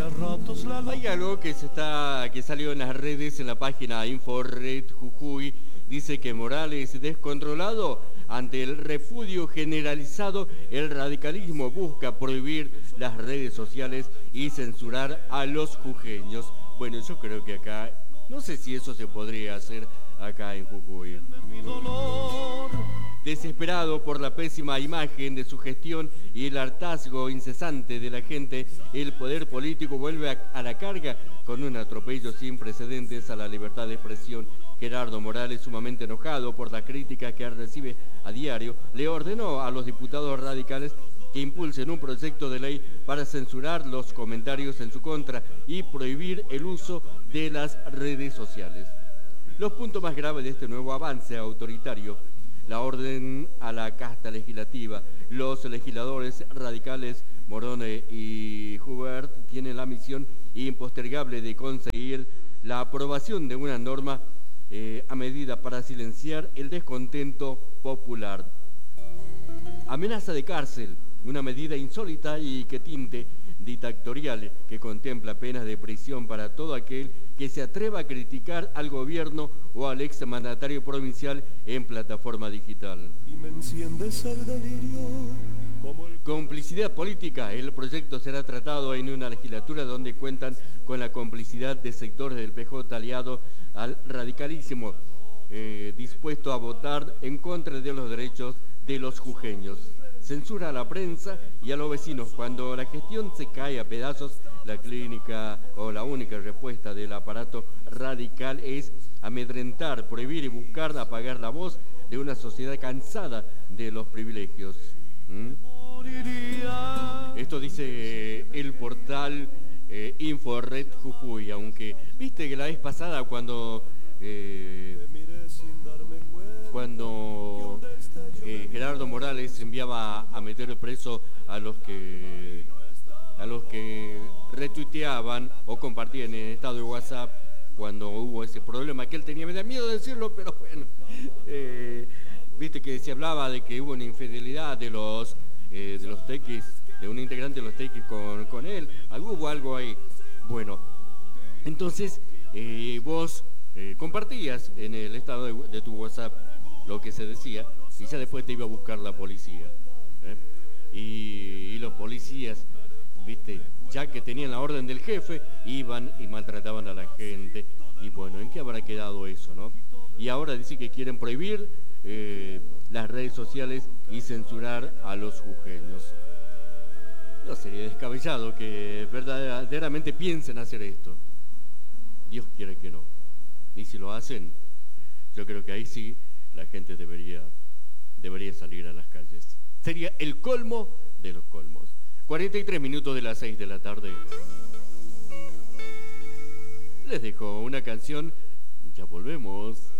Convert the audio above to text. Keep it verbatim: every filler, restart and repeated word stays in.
Hay algo que se está que salió en las redes, en la página Infored Jujuy, dice que Morales descontrolado ante el repudio generalizado, el radicalismo busca prohibir las redes sociales y censurar a los jujeños. Bueno, yo creo que acá, no sé si eso se podría hacer acá en Jujuy. Desesperado por la pésima imagen de su gestión y el hartazgo incesante de la gente, el poder político vuelve a, a la carga con un atropello sin precedentes a la libertad de expresión. Gerardo Morales, sumamente enojado por la crítica que recibe a diario, le ordenó a los diputados radicales que impulsen un proyecto de ley para censurar los comentarios en su contra y prohibir el uso de las redes sociales. Los puntos más graves de este nuevo avance autoritario: la orden a la casta legislativa. Los legisladores radicales Morone y Hubert tienen la misión impostergable de conseguir la aprobación de una norma eh, a medida para silenciar el descontento popular. Amenaza de cárcel, una medida insólita y que tinte dictatorial que contempla penas de prisión para todo aquel que se atreva a criticar al gobierno o al exmandatario provincial en plataforma digital. Y me enciendes el delirio como el... Complicidad política. El proyecto será tratado en una legislatura donde cuentan con la complicidad de sectores del P J aliado al radicalismo, eh, dispuesto a votar en contra de los derechos de los jujeños. Censura a la prensa y a los vecinos. Cuando la gestión se cae a pedazos, la clínica o la única respuesta del aparato radical es amedrentar, prohibir y buscar apagar la voz de una sociedad cansada de los privilegios. ¿Mm? Esto dice el portal eh, Infored Jujuy, aunque viste que la vez pasada cuando eh, cuando eh, Gerardo Morales enviaba a meter preso a los que a los que retuiteaban o compartían en estado de WhatsApp, cuando hubo ese problema que él tenía, me da miedo decirlo, pero bueno, eh, viste que se hablaba de que hubo una infidelidad de los eh, de los tequis, de un integrante de los tequis con, con él, hubo algo ahí. Bueno, entonces eh, vos eh, compartías en el estado de, de tu WhatsApp lo que se decía y ya después te iba a buscar la policía, ¿eh? y, y los policías, viste, ya que tenían la orden del jefe, iban y maltrataban a la gente. Y bueno, ¿en qué habrá quedado eso, no? Y ahora dice que quieren prohibir eh, las redes sociales y censurar a los jujeños. No sería descabellado que verdaderamente piensen hacer esto. Dios quiere que no. Y si lo hacen, yo creo que ahí sí la gente debería, debería salir a las calles. Sería el colmo de los colmos. cuarenta y tres minutos de las seis de la tarde. Les dejo una canción y ya volvemos.